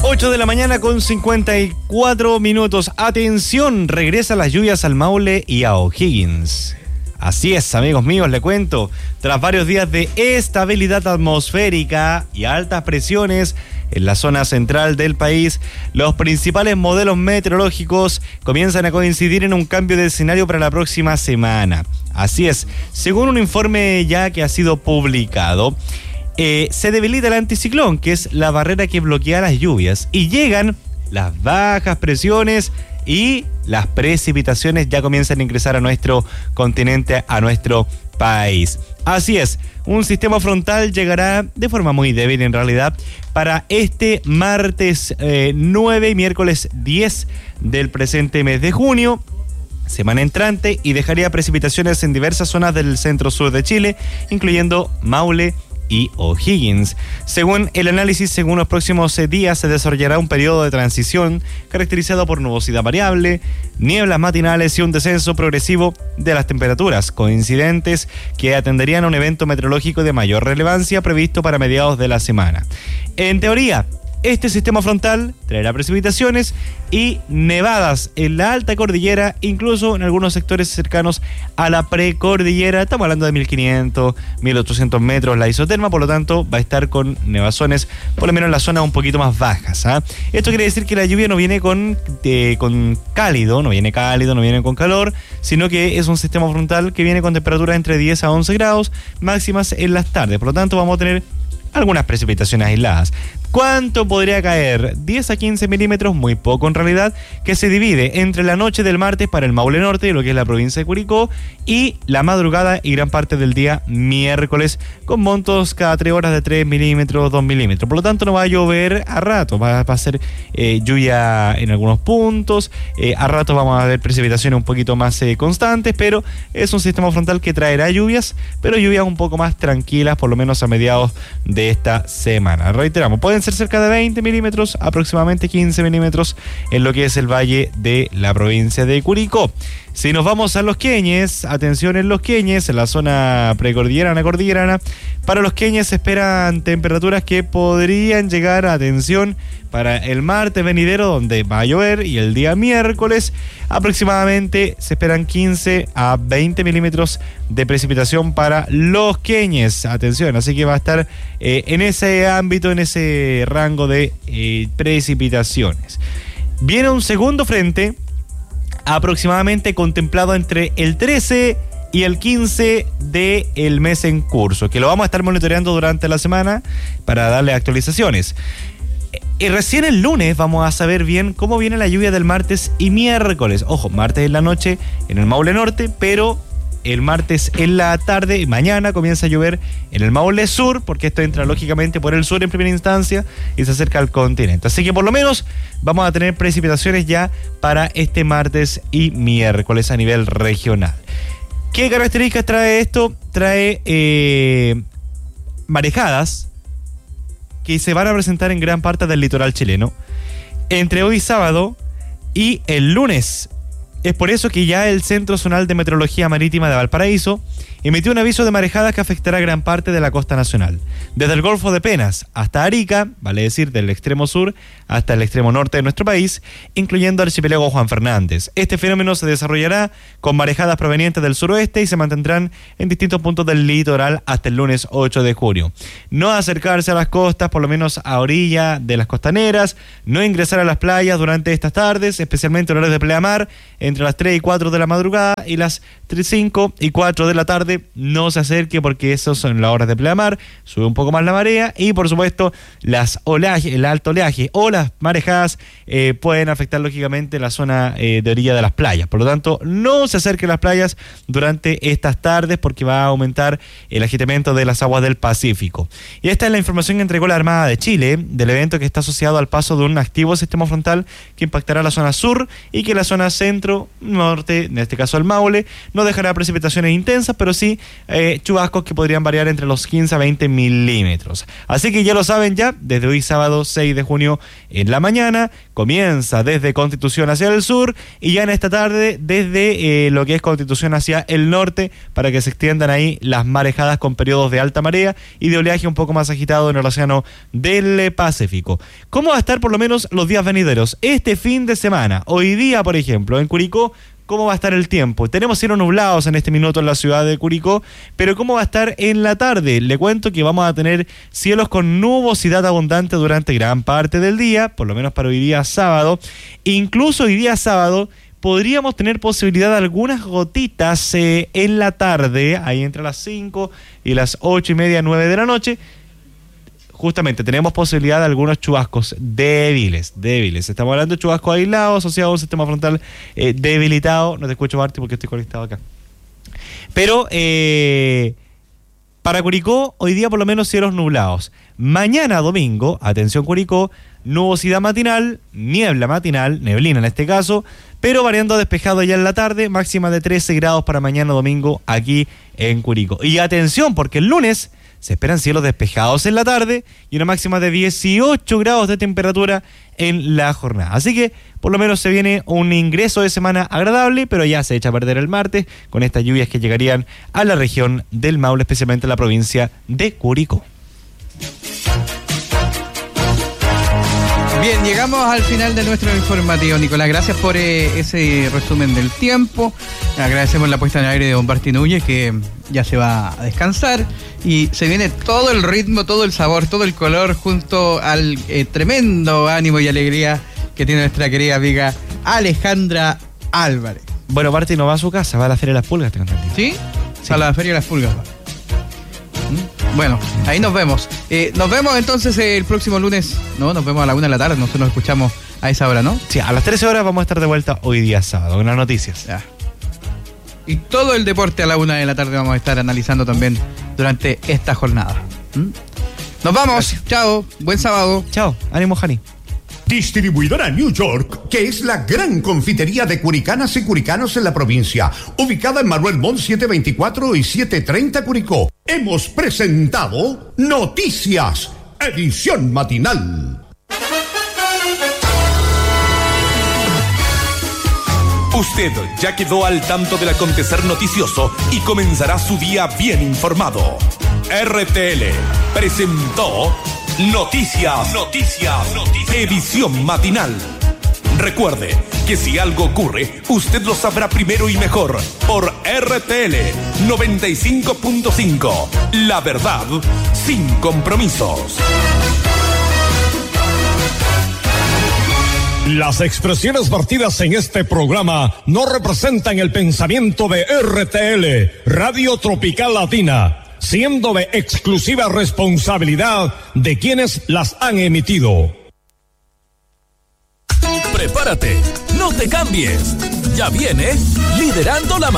8 de la mañana con 54 minutos. Atención, regresan las lluvias al Maule y a O'Higgins. Así es, amigos míos, le cuento. Tras varios días de estabilidad atmosférica y altas presiones en la zona central del país, los principales modelos meteorológicos comienzan a coincidir en un cambio de escenario para la próxima semana. Así es, según un informe ya que ha sido publicado, se debilita el anticiclón, que es la barrera que bloquea las lluvias, y llegan las bajas presiones y las precipitaciones ya comienzan a ingresar a nuestro continente, a nuestro país. Así es, un sistema frontal llegará de forma muy débil en realidad para este martes 9 y miércoles 10 del presente mes de junio, semana entrante, y dejaría precipitaciones en diversas zonas del centro-sur de Chile, incluyendo Maule y O'Higgins. Según el análisis, según los próximos días se desarrollará un periodo de transición caracterizado por nubosidad variable, nieblas matinales y un descenso progresivo de las temperaturas, coincidentes que atenderían a un evento meteorológico de mayor relevancia previsto para mediados de la semana. En teoría, este sistema frontal traerá precipitaciones y nevadas en la alta cordillera, incluso en algunos sectores cercanos a la precordillera. Estamos hablando de 1500, 1800 metros la isoterma, por lo tanto va a estar con nevazones, por lo menos en las zonas un poquito más bajas, ¿eh? Esto quiere decir que la lluvia no viene con cálido, no viene con calor, sino que es un sistema frontal que viene con temperaturas entre 10 a 11 grados máximas en las tardes. Por lo tanto, vamos a tener algunas precipitaciones aisladas. ¿Cuánto podría caer? 10 a 15 milímetros, muy poco en realidad, que se divide entre la noche del martes para el Maule Norte, lo que es la provincia de Curicó, y la madrugada y gran parte del día miércoles, con montos cada 3 horas de 3 milímetros, 2 milímetros. Por lo tanto, no va a llover a rato, va a ser lluvia en algunos puntos, a rato vamos a ver precipitaciones un poquito más constantes, pero es un sistema frontal que traerá lluvias, pero lluvias un poco más tranquilas, por lo menos a mediados de esta semana. Reiteramos, pueden ser cerca de 20 milímetros, aproximadamente 15 milímetros en lo que es el valle de la provincia de Curicó. Si nos vamos a Los Queñes, atención en Los Queñes, en la zona precordillerana, para Los Queñes se esperan temperaturas que podrían llegar, atención, para el martes venidero, donde va a llover, y el día miércoles aproximadamente se esperan 15 a 20 milímetros de precipitación para Los Queñes. Atención, así que va a estar en ese ámbito, en ese rango de precipitaciones. Viene un segundo frente, aproximadamente contemplado entre el 13 y el 15 del mes en curso, que lo vamos a estar monitoreando durante la semana para darle actualizaciones. Y recién el lunes vamos a saber bien cómo viene la lluvia del martes y miércoles. Ojo, martes en la noche en el Maule Norte, pero el martes en la tarde, mañana, comienza a llover en el Maule Sur, porque esto entra lógicamente por el sur en primera instancia y se acerca al continente. Así que por lo menos vamos a tener precipitaciones ya para este martes y miércoles a nivel regional. ¿Qué características trae esto? Trae marejadas que se van a presentar en gran parte del litoral chileno entre hoy sábado y el lunes. Es por eso que ya el Centro Zonal de Meteorología Marítima de Valparaíso emitió un aviso de marejadas que afectará gran parte de la costa nacional. Desde el Golfo de Penas hasta Arica, vale decir del extremo sur hasta el extremo norte de nuestro país, incluyendo archipiélago Juan Fernández. Este fenómeno se desarrollará con marejadas provenientes del suroeste y se mantendrán en distintos puntos del litoral hasta el lunes 8 de junio. No acercarse a las costas, por lo menos a orilla de las costaneras, no ingresar a las playas durante estas tardes, especialmente horarios de pleamar, entre las 3 y 4 de la madrugada y las 3, 5 y 4 de la tarde. No se acerque porque esos son las horas de pleamar, sube un poco más la marea y por supuesto el alto oleaje o las marejadas pueden afectar lógicamente la zona de orilla de las playas. Por lo tanto, no se acerque a las playas durante estas tardes porque va a aumentar el agitamiento de las aguas del Pacífico. Y esta es la información que entregó la Armada de Chile del evento que está asociado al paso de un activo sistema frontal que impactará la zona sur y que la zona centro-norte, en este caso el Maule, no dejará precipitaciones intensas, pero sí, chubascos que podrían variar entre los 15 a 20 milímetros. Así que ya lo saben ya, desde hoy sábado 6 de junio en la mañana, comienza desde Constitución hacia el sur y ya en esta tarde desde lo que es Constitución hacia el norte, para que se extiendan ahí las marejadas con periodos de alta marea y de oleaje un poco más agitado en el océano del Pacífico. ¿Cómo va a estar por lo menos los días venideros? Este fin de semana, hoy día por ejemplo, en Curicó, ¿cómo va a estar el tiempo? Tenemos cielos nublados en este minuto en la ciudad de Curicó, pero ¿cómo va a estar en la tarde? Le cuento que vamos a tener cielos con nubosidad abundante durante gran parte del día, por lo menos para hoy día sábado. Incluso hoy día sábado podríamos tener posibilidad de algunas gotitas en la tarde, ahí entre las 5 y las 8 y media, 9 de la noche. Justamente tenemos posibilidad de algunos chubascos débiles. Estamos hablando de chubascos aislados asociados a un sistema frontal debilitado. No te escucho, Marti, porque estoy conectado acá. Pero para Curicó, hoy día por lo menos cielos nublados. Mañana domingo, atención Curicó, nubosidad matinal, niebla matinal, neblina en este caso, pero variando a despejado ya en la tarde, máxima de 13 grados para mañana domingo aquí en Curicó. Y atención, porque el lunes se esperan cielos despejados en la tarde y una máxima de 18 grados de temperatura en la jornada. Así que por lo menos se viene un ingreso de semana agradable, pero ya se echa a perder el martes con estas lluvias que llegarían a la región del Maule, especialmente a la provincia de Curicó. Bien, llegamos al final de nuestro informativo, Nicolás. Gracias por ese resumen del tiempo. Agradecemos la puesta en el aire de don Martín Núñez, que ya se va a descansar. Y se viene todo el ritmo, todo el sabor, todo el color, junto al tremendo ánimo y alegría que tiene nuestra querida amiga Alejandra Álvarez. Bueno, Martín no va a su casa, va a la Feria de las Pulgas, tengo entendido. ¿Sí? A la Feria de las Pulgas. Bueno, ahí nos vemos. Nos vemos entonces el próximo lunes. No, nos vemos a la 1 de la tarde. Nosotros nos escuchamos a esa hora, ¿no? Sí, a las 13 horas vamos a estar de vuelta hoy día sábado con las noticias. Ya. Y todo el deporte a la 1 de la tarde vamos a estar analizando también durante esta jornada. Nos vamos. Gracias. Chao. Buen sábado. Chao. Ánimo, Jani. Distribuidora New York, que es la gran confitería de curicanas y curicanos en la provincia, ubicada en Manuel Montt 724 y 730 Curicó. Hemos presentado Noticias, edición matinal. Usted ya quedó al tanto del acontecer noticioso y comenzará su día bien informado. RTL presentó Noticias, edición matinal. Recuerde que si algo ocurre, usted lo sabrá primero y mejor por RTL 95.5. La verdad sin compromisos. Las expresiones vertidas en este programa no representan el pensamiento de RTL, Radio Tropical Latina, siendo de exclusiva responsabilidad de quienes las han emitido. Prepárate, no te cambies. Ya viene Liderando la Mañana.